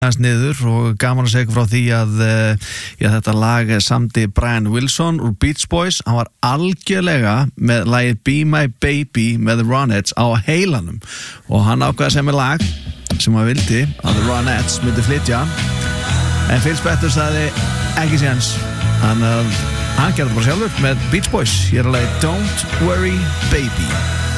niður og gaman að segja frá því að þetta lag samdi Brian Wilson úr Beach Boys. Hann var algjörlega með lagið Be My Baby með The Ronettes á heilanum og hann ákvaði sem er lag sem hann vildi að The Ronettes myndi flytja en Phil Spector sagði ekki séns hann gerði bara sjálfur með Beach Boys. Hér er lagið Don't Worry Baby.